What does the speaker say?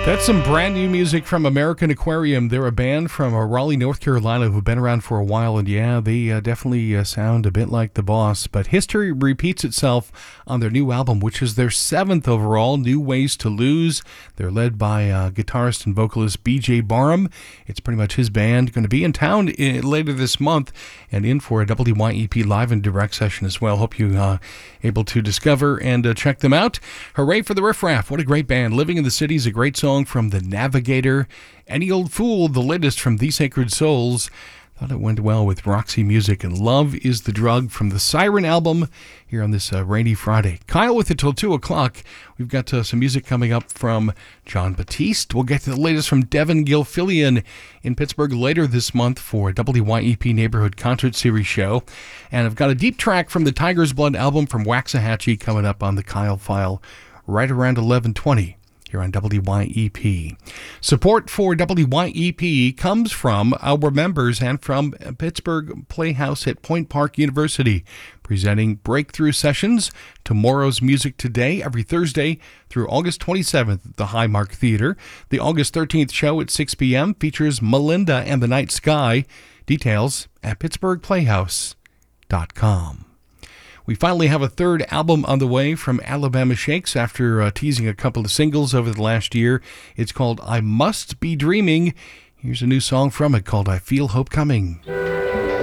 That's some brand new music from American Aquarium. They're a band from Raleigh, North Carolina who've been around for a while, and yeah, they definitely sound a bit like The Boss. But history repeats itself on their new album, which is their 7th overall, New Ways to Lose. They're led by guitarist and vocalist B.J. Barham. It's pretty much his band. Going to be in town later this month and in for a WYEP live and direct session as well. Hope you able to discover and check them out. Hooray for the Riff Raff. What a great band. Living in the City is a great song from The Navigator. Any Old Fool, the latest from The Sacred Souls. Thought it went well with Roxy Music. And Love is the Drug from the Siren album here on this rainy Friday. Kyle with it till 2 o'clock. We've got some music coming up from John Batiste. We'll get to the latest from Devin Gilfillian in Pittsburgh later this month for a WYEP Neighborhood Concert Series show. And I've got a deep track from the Tiger's Blood album from Waxahachie coming up on the Kyle File right around 11:20. Here on WYEP. Support for WYEP comes from our members and from Pittsburgh Playhouse at Point Park University, presenting breakthrough sessions, Tomorrow's Music Today, every Thursday through August 27th at the Highmark Theater. The August 13th show at 6 p.m. features Melinda and the Night Sky. Details at pittsburghplayhouse.com. We finally have a third album on the way from Alabama Shakes after teasing a couple of singles over the last year. It's called I Must Be Dreaming. Here's a new song from it called I Feel Hope Coming.